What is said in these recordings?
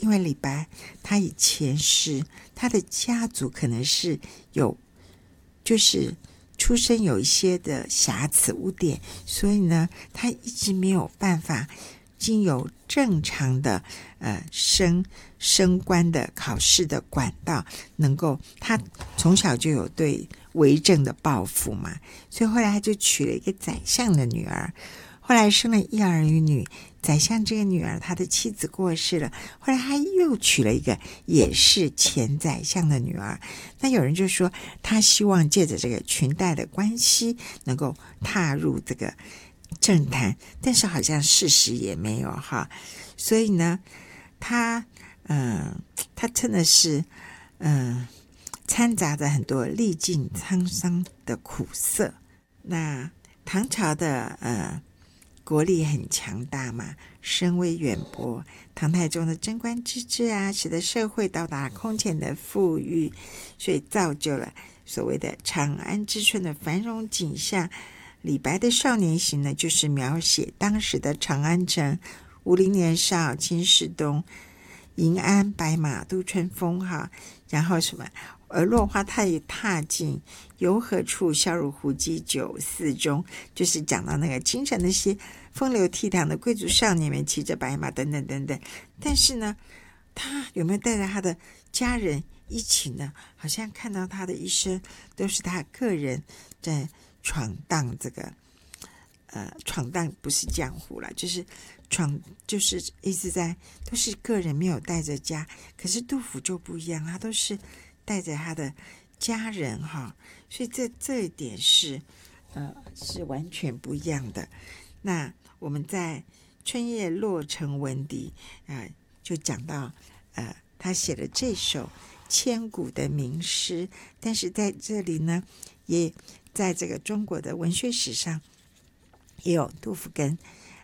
因为李白他以前是他的家族可能是有就是出身有一些的瑕疵污点，所以呢他一直没有办法经由正常的升官的考试的管道，能够他从小就有对为政的抱负嘛，所以后来他就娶了一个宰相的女儿，后来生了一儿一女。宰相这个女儿她的妻子过世了，后来他又娶了一个也是前宰相的女儿。那有人就说他希望借着这个裙带的关系能够踏入这个政坛，但是好像事实也没有哈。所以呢他真的是掺杂着很多历尽沧桑的苦涩。那唐朝的国力很强大嘛，声威远播，唐太宗的贞观之治啊，使得社会到达空前的富裕，所以造就了所谓的长安之春的繁荣景象。李白的少年行呢，就是描写当时的长安城，武陵年少秦时东，迎安白马都春风哈，然后什么而落花它也踏尽，游何处？笑如胡姬酒肆中，就是讲到那个京城那些风流倜傥的贵族少年们骑着白马等等等等。但是呢，他有没有带着他的家人一起呢？好像看到他的一生都是他个人在闯荡这个闯荡不是江湖了，就是一直在都是个人没有带着家。可是杜甫就不一样，他都是带着他的家人哈，所以这一点是完全不一样的。那我们在春夜洛城闻笛就讲到他写了这首千古的名诗，但是在这里呢，也在这个中国的文学史上也有杜甫跟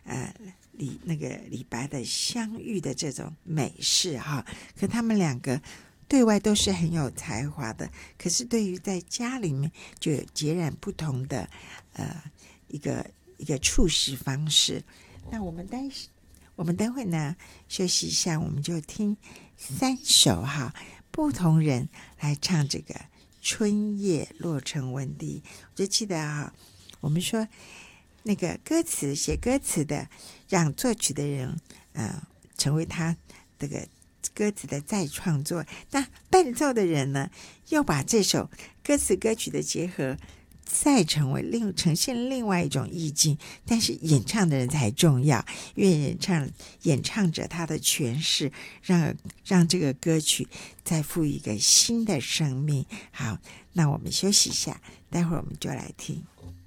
李白的相遇的这种美事哈。可他们两个对外都是很有才华的，可是对于在家里面就有截然不同的一个处事方式。那我们待会呢休息一下，我们就听3首哈不同人来唱这个春夜洛城闻笛。我就记得我们说那个写歌词的让作曲的人成为他这个歌词的再创作，那伴奏的人呢又把这首歌词歌曲的结合再呈现另外一种意境，但是演唱的人才重要，因为演唱者他的诠释让这个歌曲再赋予一个新的生命。好，那我们休息一下，待会儿我们就来听。